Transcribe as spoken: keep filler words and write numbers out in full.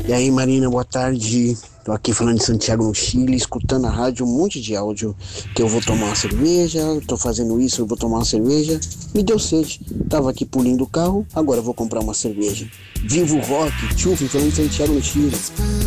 E aí, Marina, boa tarde. Tô aqui falando de Santiago, no Chile, escutando a rádio, um monte de áudio que eu vou tomar uma cerveja, tô fazendo isso, eu vou tomar uma cerveja. Me deu sede. Tava aqui pulindo o carro, agora eu vou comprar uma cerveja. Viva o rock, tchuf, falando de Santiago, no Chile.